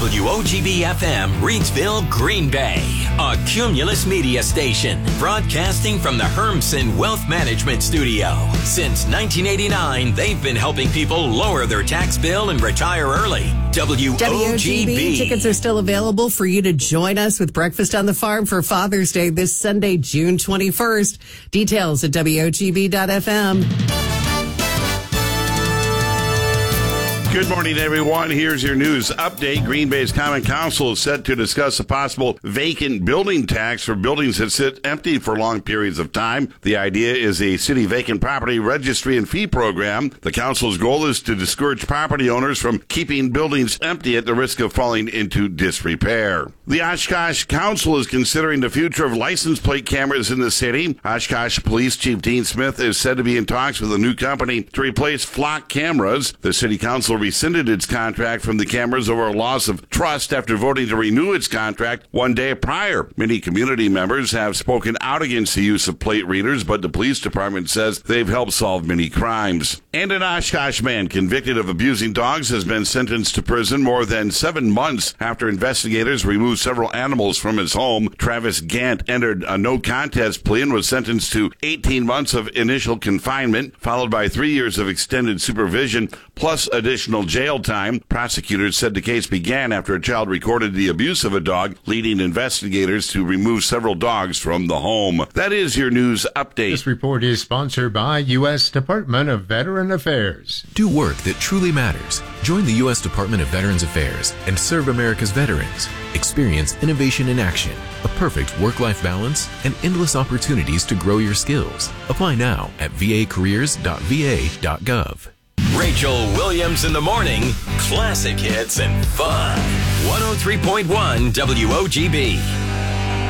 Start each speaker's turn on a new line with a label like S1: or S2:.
S1: WOGB-FM, Reidsville, Green Bay. A Cumulus Media station, broadcasting from the Hermsen Wealth Management Studio. Since 1989, they've been helping people lower their tax bill and retire early. WOGB.
S2: Tickets are still available for you to join us with Breakfast on the Farm for Father's Day this Sunday, June 21st. Details at WOGB.FM.
S3: Good morning, everyone. Here's your news update. Green Bay's Common Council is set to discuss a possible vacant building tax for buildings that sit empty for long periods of time. The idea is a city vacant property registry and fee program. The council's goal is to discourage property owners from keeping buildings empty at the risk of falling into disrepair. The Oshkosh Council is considering the future of license plate cameras in the city. Oshkosh Police Chief Dean Smith is said to be in talks with a new company to replace flock cameras. The city council rescinded its contract from the cameras over a loss of trust after voting to renew its contract one day prior. Many community members have spoken out against the use of plate readers, but the police department says they've helped solve many crimes. And an Oshkosh man convicted of abusing dogs has been sentenced to prison more than 7 months after investigators removed several animals from his home. Travis Gant entered a no-contest plea and was sentenced to 18 months of initial confinement, followed by 3 years of extended supervision, plus additional jail time. Prosecutors said the case began after a child recorded the abuse of a dog, leading investigators to remove several dogs from the home. That is your news update.
S4: This report is sponsored by U.S. Department of Veteran Affairs.
S5: Do work that truly matters. Join the U.S. Department of Veterans Affairs and serve America's veterans. Experience innovation in action, a perfect work-life balance, and endless opportunities to grow your skills. Apply now at vacareers.va.gov.
S1: Rachel Williams in the morning, classic hits and fun. 103.1 WOGB.